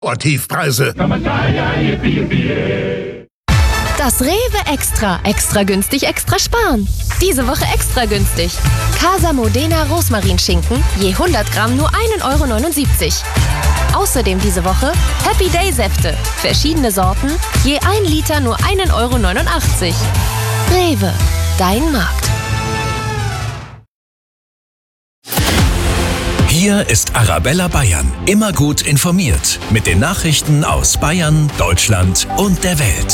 Tiefpreise. Das Rewe Extra günstig, extra sparen. Diese Woche extra günstig. Casa Modena Rosmarinschinken, je 100 Gramm nur 1,79 €. Außerdem diese Woche Happy Day Säfte, verschiedene Sorten, je 1 Liter nur 1,89 €. Rewe, dein Markt. Hier ist Arabella Bayern, immer gut informiert mit den Nachrichten aus Bayern, Deutschland und der Welt.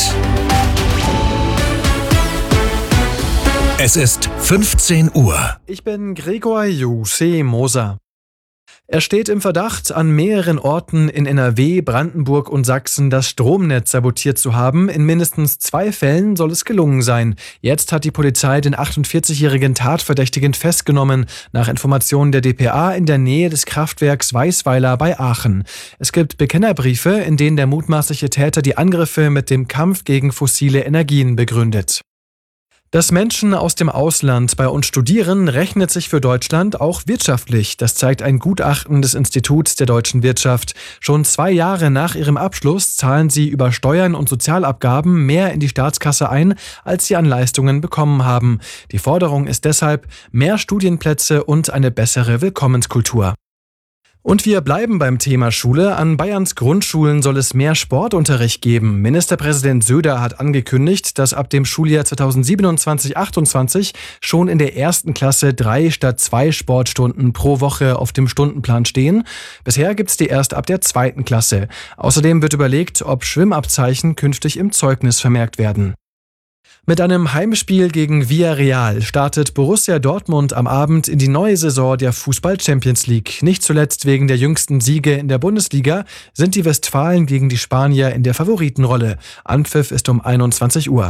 Es ist 15 Uhr. Ich bin Gregor Jussi Moser. Er steht im Verdacht, an mehreren Orten in NRW, Brandenburg und Sachsen das Stromnetz sabotiert zu haben. In mindestens 2 Fällen soll es gelungen sein. Jetzt hat die Polizei den 48-jährigen Tatverdächtigen festgenommen, nach Informationen der dpa in der Nähe des Kraftwerks Weißweiler bei Aachen. Es gibt Bekennerbriefe, in denen der mutmaßliche Täter die Angriffe mit dem Kampf gegen fossile Energien begründet. Dass Menschen aus dem Ausland bei uns studieren, rechnet sich für Deutschland auch wirtschaftlich. Das zeigt ein Gutachten des Instituts der deutschen Wirtschaft. Schon 2 Jahre nach ihrem Abschluss zahlen sie über Steuern und Sozialabgaben mehr in die Staatskasse ein, als sie an Leistungen bekommen haben. Die Forderung ist deshalb mehr Studienplätze und eine bessere Willkommenskultur. Und wir bleiben beim Thema Schule. An Bayerns Grundschulen soll es mehr Sportunterricht geben. Ministerpräsident Söder hat angekündigt, dass ab dem Schuljahr 2027/28 schon in der 1. Klasse 3 statt 2 Sportstunden pro Woche auf dem Stundenplan stehen. Bisher gibt es die erst ab der 2. Klasse. Außerdem wird überlegt, ob Schwimmabzeichen künftig im Zeugnis vermerkt werden. Mit einem Heimspiel gegen Villarreal startet Borussia Dortmund am Abend in die neue Saison der Fußball-Champions League. Nicht zuletzt wegen der jüngsten Siege in der Bundesliga sind die Westfalen gegen die Spanier in der Favoritenrolle. Anpfiff ist um 21 Uhr.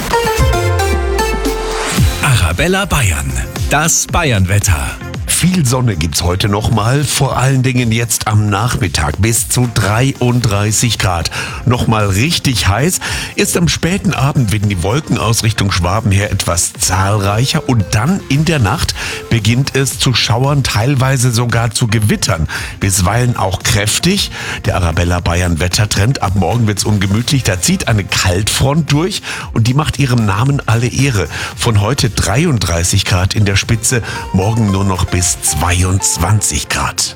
Arabella Bayern, das Bayernwetter. Viel Sonne gibt's heute nochmal, vor allen Dingen jetzt am Nachmittag bis zu 33 Grad. Nochmal richtig heiß. Erst am späten Abend werden die Wolken aus Richtung Schwaben her etwas zahlreicher und dann in der Nacht beginnt es zu schauern, teilweise sogar zu gewittern. Bisweilen auch kräftig. Der Arabella Bayern Wettertrend. Ab morgen wird's ungemütlich. Da zieht eine Kaltfront durch und die macht ihrem Namen alle Ehre. Von heute 33 Grad in der Spitze, morgen nur noch bis 22 Grad.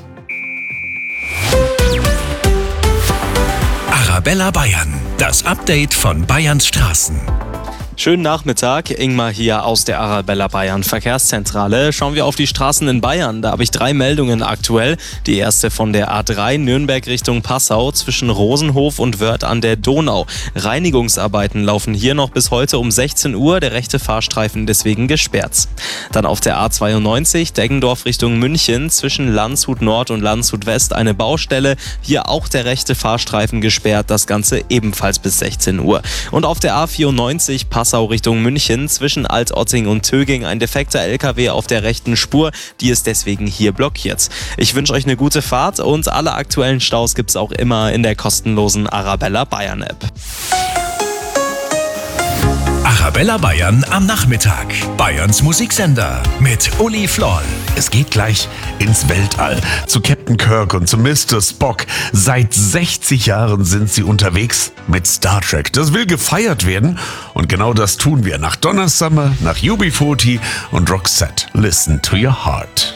Arabella Bayern, das Update von Bayerns Straßen. Schönen Nachmittag, Ingmar hier aus der Arabella Bayern Verkehrszentrale. Schauen wir auf die Straßen in Bayern. Da habe ich 3 Meldungen aktuell. Die erste von der A3 Nürnberg Richtung Passau zwischen Rosenhof und Wörth an der Donau. Reinigungsarbeiten laufen hier noch bis heute um 16 Uhr. Der rechte Fahrstreifen deswegen gesperrt. Dann auf der A92 Deggendorf Richtung München zwischen Landshut Nord und Landshut West eine Baustelle. Hier auch der rechte Fahrstreifen gesperrt. Das Ganze ebenfalls bis 16 Uhr. Und auf der A94 Passau Richtung München zwischen Altotting und Töging ein defekter LKW auf der rechten Spur, die ist deswegen hier blockiert. Ich wünsche euch eine gute Fahrt und alle aktuellen Staus gibt es auch immer in der kostenlosen Arabella Bayern App. Arabella Bayern am Nachmittag. Bayerns Musiksender mit Uli Floll. Es geht gleich ins Weltall zu Captain Kirk und zu Mr. Spock. Seit 60 Jahren sind sie unterwegs mit Star Trek. Das will gefeiert werden und genau das tun wir nach Donna Summer, nach UB40 und Roxette. Listen to your heart.